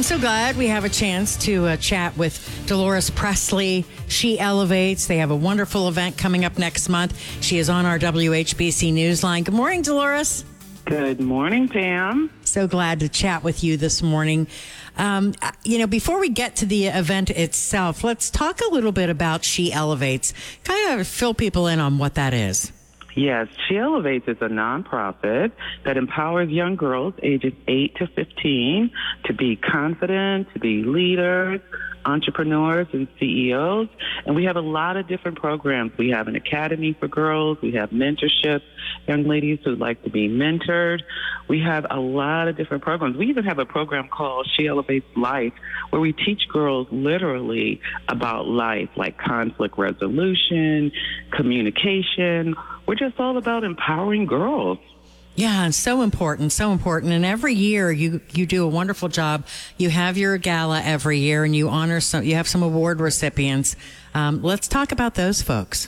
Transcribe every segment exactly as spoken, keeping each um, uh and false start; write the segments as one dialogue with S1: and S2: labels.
S1: I'm so glad we have a chance to uh, chat with Dolores Presley. She Elevates. They have a wonderful event coming up next month. She is on our W H B C Newsline. Good morning, Dolores.
S2: Good morning, Pam.
S1: So glad to chat with you this morning. Um, you know, before we get to the event itself, let's talk a little bit about She Elevates. Kind of fill people in on what that is.
S2: Yes, She Elevates is a nonprofit that empowers young girls ages eight to fifteen to be confident, to be leaders, entrepreneurs, and C E Os. And we have a lot of different programs. We have an academy for girls. We have mentorship, young ladies who like to be mentored. We have a lot of different programs. We even have a program called She Elevates Life, where we teach girls literally about life, like conflict resolution, communication. We're just all about empowering girls.
S1: Yeah, it's so important, so important. And every year you, you do a wonderful job. You have your gala every year and you honor some, you have some award recipients. Um, let's talk about those folks.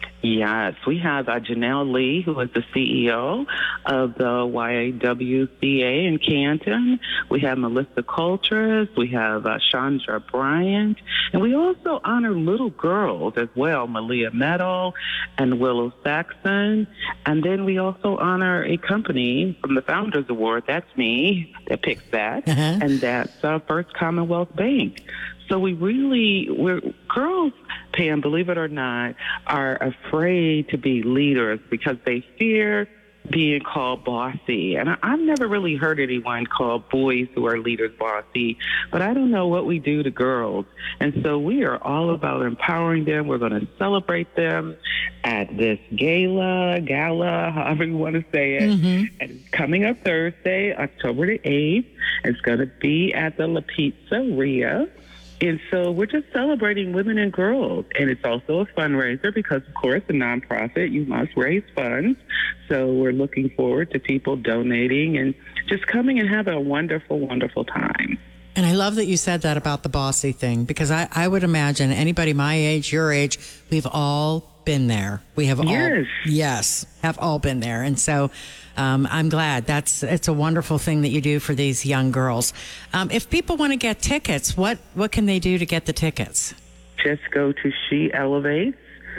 S2: Yes, we have uh, Janelle Lee, who is the C E O of the Y W C A in Canton. We have Melissa Coltress. We have uh, Chandra Bryant. And we also honor little girls as well, Malia Meadow and Willow Saxon. And then we also honor a company from the Founders Award. That's me that picks that. Uh-huh. And that's uh, First Commonwealth Bank. So we really, we're girls, Pam, believe it or not, are afraid to be leaders because they fear being called bossy. And I, I've never really heard anyone call boys who are leaders bossy, but I don't know what we do to girls. And so we are all about empowering them. We're going to celebrate them at this gala, gala, however you want to say it. Mm-hmm. And it's coming up Thursday, October the eighth. It's going to be at the La Pizzeria. And so we're just celebrating women and girls. And it's also a fundraiser because, of course, a nonprofit, you must raise funds. So we're looking forward to people donating and just coming and having a wonderful, wonderful time.
S1: And I love that you said that about the bossy thing, because I, I would imagine anybody my age, your age, we've all been there. We have
S2: yes.
S1: all, yes, have all been there. And so um, I'm glad. That's it's a wonderful thing that you do for these young girls. Um, if people want to get tickets, what, what can they do to get the tickets?
S2: Just go to she elevates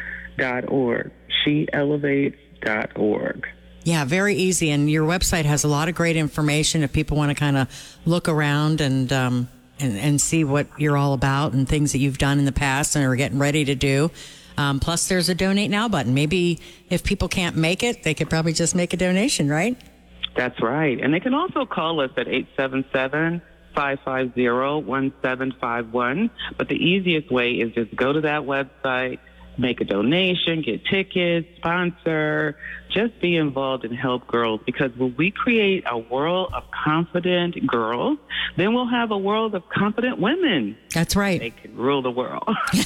S2: dot org. she elevates dot org.
S1: Yeah, very easy. And your website has a lot of great information if people want to kind of look around and, um, and, and see what you're all about and things that you've done in the past and are getting ready to do. Um, plus, there's a donate now button. Maybe if people can't make it, they could probably just make a donation, right?
S2: That's right. And they can also call us at eight seven seven, five five zero, one seven five one. But the easiest way is just go to that website, make a donation, get tickets, sponsor, just be involved and help girls. Because when we create a world of confident girls, then we'll have a world of confident women.
S1: That's right.
S2: They can rule the world.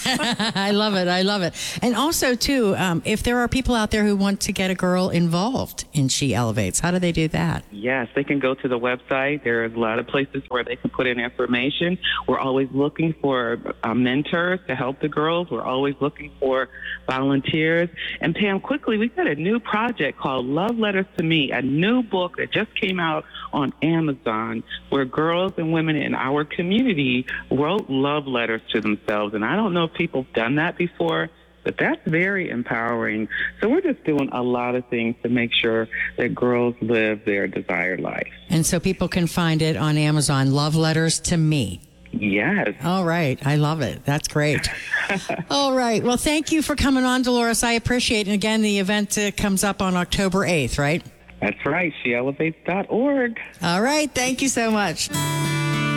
S1: I love it. I love it. And also, too, um, if there are people out there who want to get a girl involved in She Elevates, how do they do that?
S2: Yes, they can go to the website. There's a lot of places where they can put in information. We're always looking for uh, mentors to help the girls. We're always looking for volunteers. And Pam, quickly, we've got a new project called Love Letters to Me, a new book that just came out on Amazon where girls and women in our community wrote love letters to themselves. And I don't know if people have done that before, but that's very empowering. So we're just doing a lot of things to make sure that girls live their desired life.
S1: And so people can find it on Amazon, Love Letters to Me.
S2: Yes.
S1: All right. I love it. That's great. All right. Well, thank you for coming on, Dolores. I appreciate it. And again, the event uh, comes up on October eighth, right?
S2: That's right. she elevates dot org.
S1: All right. Thank you so much.